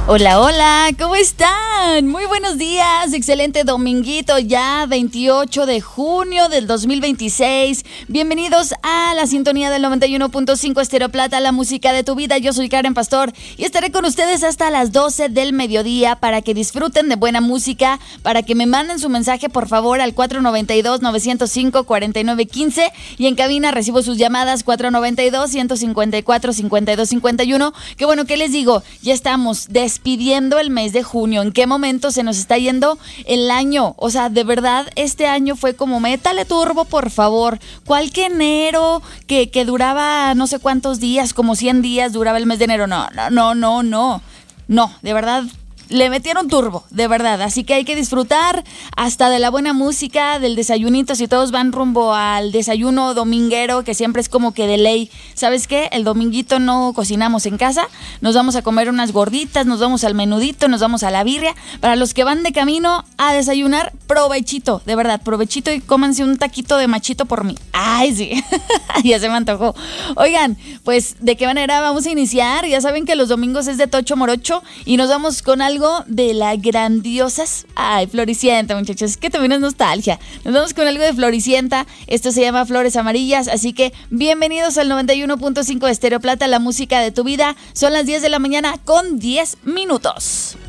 Hola, hola, ¿cómo están? Muy buenos días, excelente dominguito ya, 28 de junio del 2026. Bienvenidos a la sintonía del 91.5 Estéreo Plata, la música de tu vida. Yo soy Karen Pastor y estaré con ustedes hasta las 12 del mediodía para que disfruten de buena música, para que me manden su mensaje por favor al 492-905-4915 y en cabina recibo sus llamadas 492-154-5251. Que bueno, ¿qué les digo? Ya estamos despidiendo el mes de junio. ¿En qué momento se nos está yendo el año? O sea, de verdad, este año fue como métale turbo, por favor. ¿Cuál que enero que duraba no sé cuántos días, como 100 días duraba el mes de enero? No, de verdad. Le metieron turbo, de verdad, así que hay que disfrutar hasta de la buena música, del desayunito, si todos van rumbo al desayuno dominguero, que siempre es como que de ley. ¿Sabes qué? El dominguito no cocinamos en casa, nos vamos a comer unas gorditas, nos vamos al menudito, nos vamos a la birria. Para los que van de camino a desayunar, provechito, de verdad, provechito y cómanse un taquito de machito por mí. ¡Ay, sí! Ya se me antojó. Oigan, pues, ¿de qué manera vamos a iniciar? Ya saben que los domingos es de Tocho Morocho y nos vamos con algo de la grandiosas. Ay, Floricienta, muchachos, es que también es nostalgia. Nos vamos con algo de Floricienta. Esto se llama Flores Amarillas, así que bienvenidos al 91.5 Estéreo Plata, la música de tu vida. Son las 10 de la mañana con 10 minutos.